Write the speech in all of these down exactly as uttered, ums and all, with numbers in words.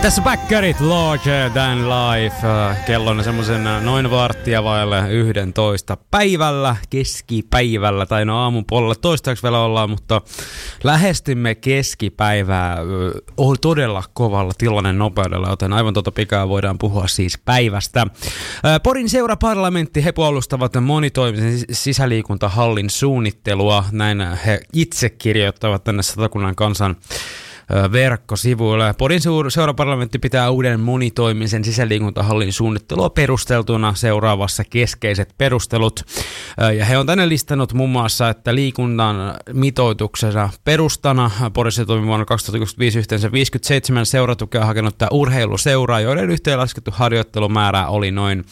Tässä Bäckerit Larger Than Life. Kello on semmoisen noin varttia vaille yhdentoista päivällä, keskipäivällä, tai no aamupuolella toistaiseksi vielä ollaan, mutta lähestymme keskipäivää on todella kovalla tilanne nopeudella, joten aivan tota pikaa voidaan puhua siis päivästä. Porin seuraparlamentti, he puolustavat monitoimisen sisäliikuntahallin suunnittelua, näin he itse kirjoittavat tänne Satakunnan Kansan verkkosivuilla. Porin seuraparlamentti pitää uuden monitoimisen sisäliikuntahallin suunnittelua perusteltuna, seuraavassa keskeiset perustelut. Ja he on tänne listannut muun muassa, että liikunnan mitoituksena perustana Porissa toimi vuonna kaksituhattakaksikymmentäviisi yhteensä viisikymmentäseitsemän seuratukea hakenutta urheiluseuraa, joiden yhteenlaskettu harjoittelumäärä oli noin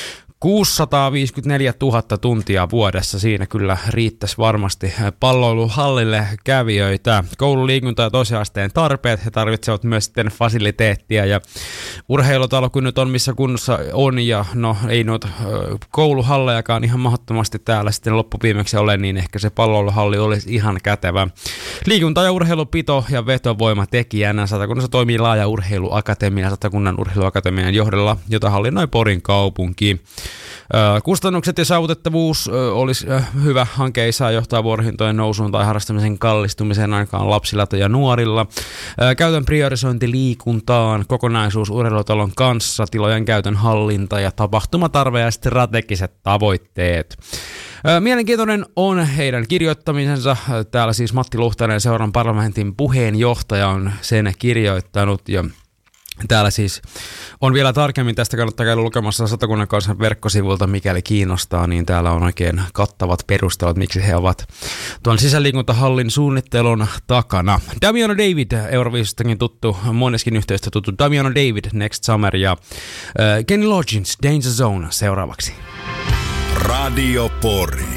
kuusisataaviisikymmentäneljätuhatta tuntia vuodessa. Siinä kyllä riittäisi varmasti palloiluhallille kävijöitä. Koululiikunta ja toisen asteen tarpeet, he tarvitsevat myös sitten fasiliteettia ja urheilutalo, kun nyt on missä kunnossa on, ja no ei noita kouluhallejakaan ihan mahdottomasti täällä sitten loppuviimeksi ole, niin ehkä se palloiluhalli olisi ihan kätevä. Liikunta- ja urheilupito ja vetovoimatekijänä Satakunnassa toimii laaja urheiluakatemia Satakunnan urheiluakatemian johdolla, jota hallinnoi Porin kaupunki. Kustannukset ja saavutettavuus olisi hyvä. Hanke ei saa johtaa vuorohintojen nousuun tai harrastamisen kallistumiseen ainakaan lapsilla ja nuorilla. Käytön priorisointi liikuntaan, kokonaisuus urheilutalon kanssa, tilojen käytön hallinta ja tapahtumatarve ja strategiset tavoitteet. Mielenkiintoinen on heidän kirjoittamisensa. Täällä siis Matti Luhtanen, seuran parlamentin puheenjohtaja, on sen kirjoittanut, ja täällä siis on vielä tarkemmin, tästä kannattaa käydä lukemassa Satakunnan Kansan verkkosivulta, mikäli kiinnostaa, niin täällä on oikein kattavat perustelut, miksi he ovat tuon sisäliikuntahallin suunnittelun takana. Damiano David, Euroviisustakin tuttu, moneskin yhteystä tuttu Damiano David, Next Summer, ja uh, Kenny Loggins, Danger Zone seuraavaksi. Radio Pori.